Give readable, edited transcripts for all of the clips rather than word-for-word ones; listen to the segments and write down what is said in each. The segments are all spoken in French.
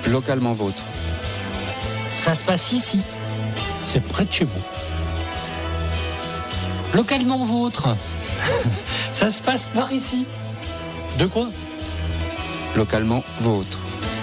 Localement vôtre. Ça se passe ici. C'est près de chez vous. Localement vôtre. Ça se passe par ici. De quoi ? Localement vôtre.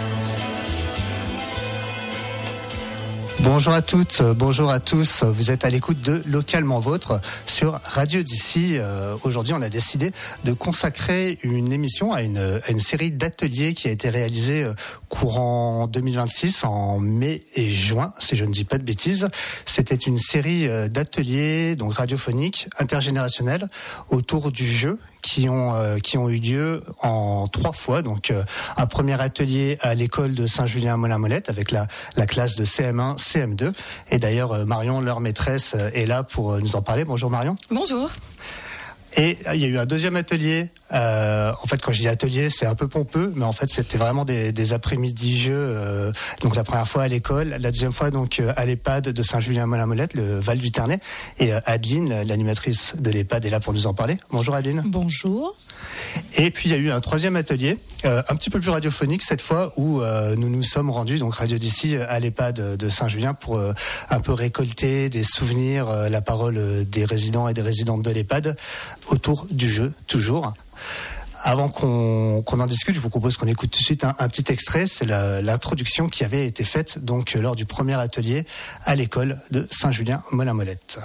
Bonjour à toutes, bonjour à tous. Vous êtes à l'écoute de Localement Vôtre sur Radio d'ici. Aujourd'hui, on a décidé de consacrer une émission à une série d'ateliers qui a été réalisée courant 2026 en mai et juin, si je ne dis pas de bêtises. C'était une série d'ateliers donc radiophoniques intergénérationnels autour du jeu qui ont eu lieu en 3 fois. Donc un premier atelier à l'école de Saint-Julien-Molin-Molette avec la classe de CM1, CM2. Et d'ailleurs Marion, leur maîtresse, est là pour nous en parler. Bonjour Marion. Bonjour. Et il y a eu un deuxième atelier. En fait, quand je dis atelier, c'est un peu pompeux, mais en fait, c'était vraiment des après-midi jeux. Donc la première fois à l'école, la deuxième fois donc à l'EHPAD de Saint-Julien-Molin-Molette, le Val du Ternay. Et Adeline, l'animatrice de l'EHPAD, est là pour nous en parler. Bonjour Adeline. Bonjour. Et puis il y a eu un troisième atelier, un petit peu plus radiophonique cette fois, où nous nous sommes rendus, donc Radio d'ici, à l'EHPAD de Saint-Julien pour un peu récolter des souvenirs, la parole des résidents et des résidentes de l'EHPAD autour du jeu, toujours. Avant qu'on en discute, je vous propose qu'on écoute tout de suite un petit extrait. C'est l'introduction qui avait été faite donc lors du premier atelier à l'école de Saint-Julien-Molin-Molette.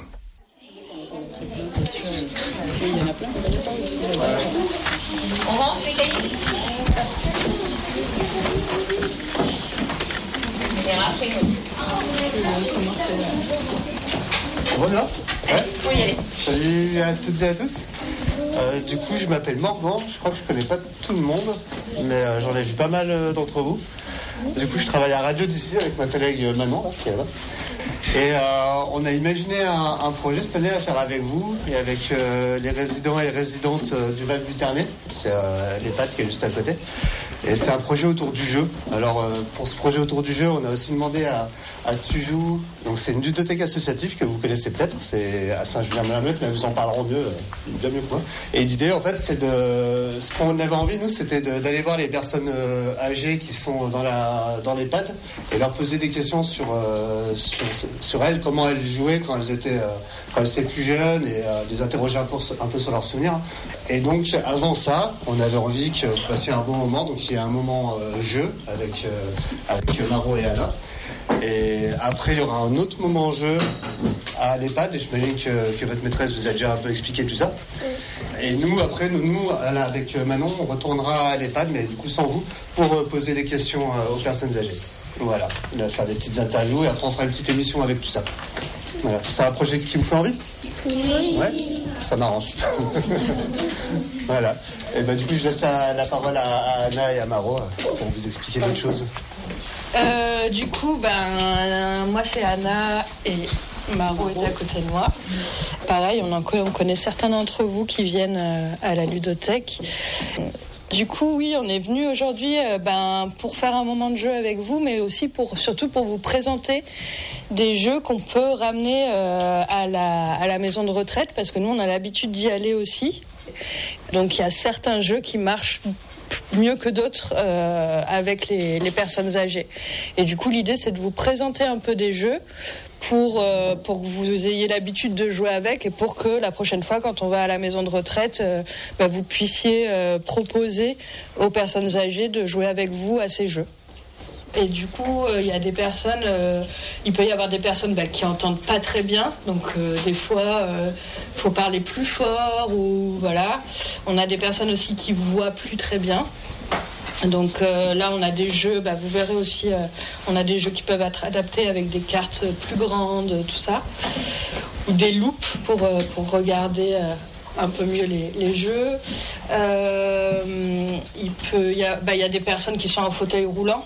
Il y en a plein. On rentre les cahiers. Bon là ouais. Faut y aller. Salut à toutes et à tous. Du coup, je m'appelle Morgan. Je crois que je connais pas tout le monde, mais j'en ai vu pas mal d'entre vous. Du coup, je travaille à Radio d'ici avec ma collègue Manon, là, qui est là. Et on a imaginé un projet cette année à faire avec vous et avec les résidents et les résidentes du Val du Ternay. C'est l'EHPAD qui est juste à côté. Et c'est un projet autour du jeu. Alors pour ce projet autour du jeu, on a aussi demandé à Tujou. Donc c'est une ludothèque associative que vous connaissez peut-être. C'est à Saint-Julien-Molin-Molette, mais vous en parleront bien mieux que moi. Et l'idée en fait, c'est ce qu'on avait envie nous, c'était d'aller voir les personnes âgées qui sont dans l'EHPAD et leur poser des questions sur elles, comment elles jouaient quand elles étaient plus jeunes et les interroger un peu sur leurs souvenirs. Et donc avant ça, on avait envie que vous passiez un bon moment. Donc il y a un moment jeu avec Maro et Anna. Et après, il y aura un autre moment jeu à l'EHPAD. Et j'imagine que votre maîtresse vous a déjà un peu expliqué tout ça. Et nous, après, avec Manon, on retournera à l'EHPAD, mais du coup sans vous, pour poser des questions aux personnes âgées. Voilà, on va faire des petites interviews et après on fera une petite émission avec tout ça. Voilà, c'est un projet qui vous fait envie ? Oui. Ouais, ça m'arrange. Voilà. Et du coup, je laisse la parole à Anna et à Maro pour vous expliquer d'autres choses. Du coup, moi c'est Anna et Maro est à côté de moi. Pareil, on connaît certains d'entre vous qui viennent à la ludothèque. Du coup, oui, on est venu aujourd'hui pour faire un moment de jeu avec vous, mais aussi surtout pour vous présenter des jeux qu'on peut ramener à la maison de retraite, parce que nous, on a l'habitude d'y aller aussi. Donc, il y a certains jeux qui marchent mieux que d'autres avec les personnes âgées. Et du coup, l'idée, c'est de vous présenter un peu des jeux pour que vous ayez l'habitude de jouer avec et pour que la prochaine fois, quand on va à la maison de retraite, vous puissiez proposer aux personnes âgées de jouer avec vous à ces jeux. Et du coup, il y a des personnes, il peut y avoir des personnes qui entendent pas très bien, donc des fois, faut parler plus fort ou voilà. On a des personnes aussi qui voient plus très bien. Donc là, on a des jeux, vous verrez aussi, on a des jeux qui peuvent être adaptés avec des cartes plus grandes, tout ça, ou des loupes pour regarder un peu mieux les jeux. Il y a des personnes qui sont en fauteuil roulant.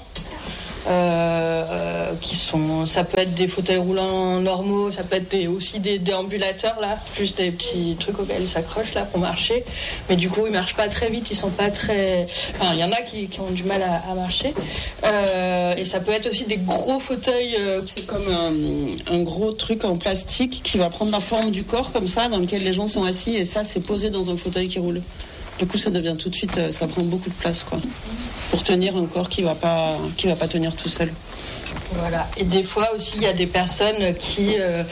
Ça peut être des fauteuils roulants normaux, ça peut être aussi des déambulateurs là, juste des petits trucs auxquels ils s'accrochent là pour marcher, mais du coup ils marchent pas très vite, ils sont pas très, il y en a qui ont du mal à marcher, et ça peut être aussi des gros fauteuils, c'est comme un gros truc en plastique qui va prendre la forme du corps comme ça, dans lequel les gens sont assis, et ça c'est posé dans un fauteuil qui roule. Du coup ça devient tout de suite, ça prend beaucoup de place quoi. pour tenir un corps qui va pas tenir tout seul. Voilà. Et des fois aussi, il y a des personnes qui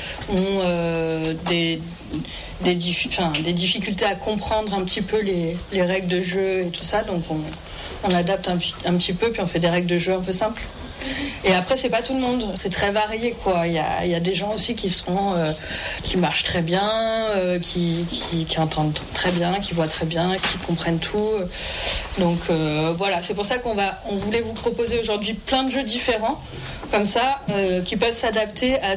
ont des difficultés à comprendre un petit peu les règles de jeu et tout ça. Donc on adapte un petit peu, puis on fait des règles de jeu un peu simples. Et après, c'est pas tout le monde, c'est très varié, quoi. Il y a des gens aussi qui marchent très bien, qui entendent très bien, qui voient très bien, qui comprennent tout. Donc voilà, c'est pour ça on voulait vous proposer aujourd'hui plein de jeux différents, comme ça, qui peuvent s'adapter à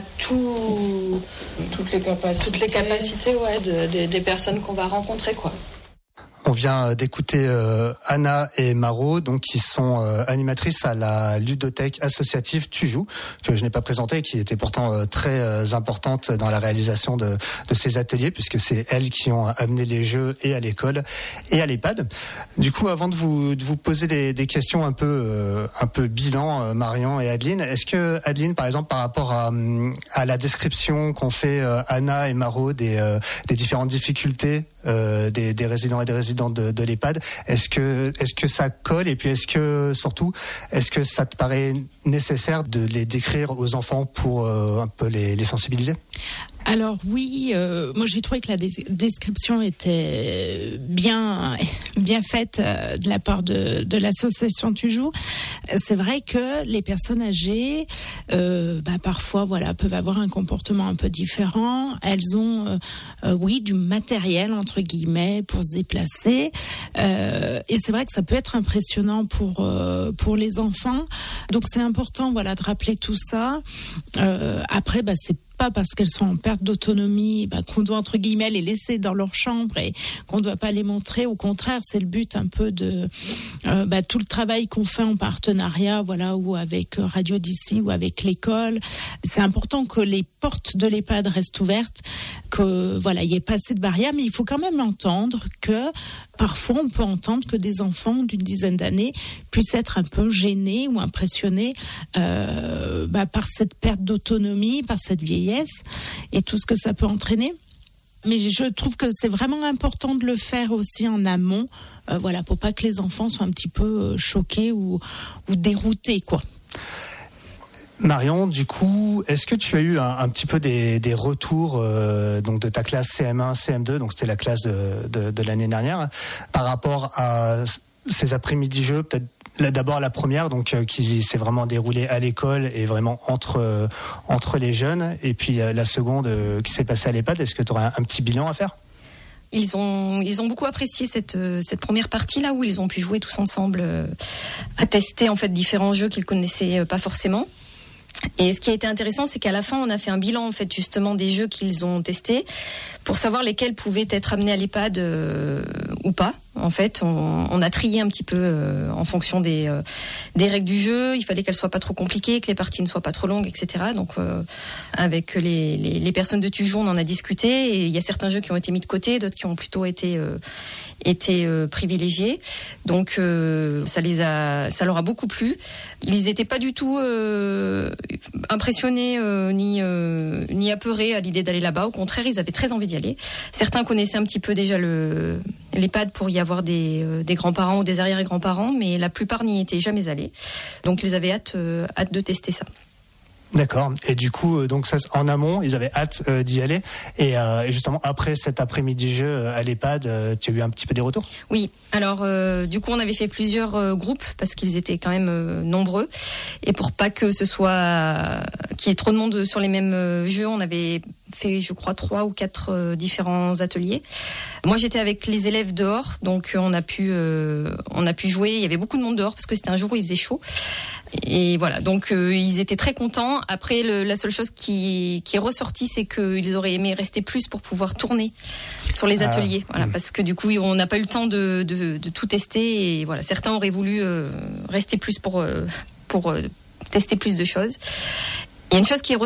toutes les capacités des personnes qu'on va rencontrer, quoi. On vient d'écouter Anna et Maro, donc qui sont animatrices à la ludothèque associative Tujou, que je n'ai pas présentée, qui était pourtant très importante dans la réalisation de ces ateliers, puisque c'est elles qui ont amené les jeux et à l'école et à l'EHPAD. Du coup, avant de vous poser des questions un peu bilan, Marion et Adeline, est-ce que Adeline, par exemple, par rapport à la description qu'ont fait Anna et Maro des différentes difficultés des résidents et des résidentes de l'EHPAD, est-ce que ça colle, et puis est-ce que ça te paraît nécessaire de les décrire aux enfants pour un peu les sensibiliser? Alors oui, moi j'ai trouvé que la description était bien faite de la part de l'association Tujou. C'est vrai que les personnes âgées, parfois peuvent avoir un comportement un peu différent. Elles ont du matériel entre guillemets pour se déplacer, et c'est vrai que ça peut être impressionnant pour les enfants. Donc c'est important de rappeler tout ça. Après c'est pas parce qu'elles sont en perte d'autonomie qu'on doit entre guillemets les laisser dans leur chambre et qu'on ne doit pas les montrer. Au contraire, c'est le but un peu de tout le travail qu'on fait en partenariat, ou avec Radio d'ici ou avec l'école. C'est important que les portes de l'EHPAD restent ouvertes, que il y ait pas assez de barrières, mais il faut quand même entendre que parfois on peut entendre que des enfants d'une dizaine d'années puissent être un peu gênés ou impressionnés par cette perte d'autonomie, par cette vieillesse et tout ce que ça peut entraîner. Mais je trouve que c'est vraiment important de le faire aussi en amont, pour pas que les enfants soient un petit peu choqués ou déroutés, quoi. Marion, du coup, est-ce que tu as eu un petit peu des retours donc de ta classe CM1, CM2, donc c'était la classe de l'année dernière, par rapport à ces après-midi jeux, peut-être d'abord la première, donc qui s'est vraiment déroulée à l'école et vraiment entre les jeunes, et puis la seconde qui s'est passée à l'EHPAD. Est-ce que tu aurais un petit bilan à faire? Ils ont beaucoup apprécié cette première partie là où ils ont pu jouer tous ensemble, à tester en fait différents jeux qu'ils connaissaient pas forcément. Et ce qui a été intéressant, c'est qu'à la fin, on a fait un bilan en fait justement des jeux qu'ils ont testés pour savoir lesquels pouvaient être amenés à l'EHPAD ou pas. En fait, on a trié un petit peu en fonction des règles du jeu. Il fallait qu'elles soient pas trop compliquées, que les parties ne soient pas trop longues, etc. Donc, avec les personnes de Tujou, on en a discuté. Et il y a certains jeux qui ont été mis de côté, d'autres qui ont plutôt été privilégiés. Donc, ça leur a beaucoup plu. Ils n'étaient pas du tout impressionnés ni apeurés à l'idée d'aller là-bas. Au contraire, ils avaient très envie d'y aller. Certains connaissaient un petit peu déjà l'EHPAD pour y avoir des grands-parents ou des arrière-grands-parents, mais la plupart n'y étaient jamais allés. Donc ils avaient hâte de tester ça. D'accord. Et du coup, donc ça, en amont, ils avaient hâte d'y aller. Et justement, après cet après-midi jeu à l'EHPAD, tu as eu un petit peu des retours? Oui. Alors, du coup, on avait fait plusieurs groupes parce qu'ils étaient quand même nombreux. Et pour pas que ce soit qu'il y ait trop de monde sur les mêmes jeux, on avait fait, je crois, 3 ou 4 différents ateliers. Moi, j'étais avec les élèves dehors, donc on a pu jouer. Il y avait beaucoup de monde dehors parce que c'était un jour où il faisait chaud. Et voilà, donc ils étaient très contents. Après, la seule chose qui est ressortie, c'est qu'ils auraient aimé rester plus pour pouvoir tourner sur les ateliers. Voilà, parce que du coup, on n'a pas eu le temps de tout tester. Et voilà, certains auraient voulu rester plus pour tester plus de choses. Il y a une chose qui est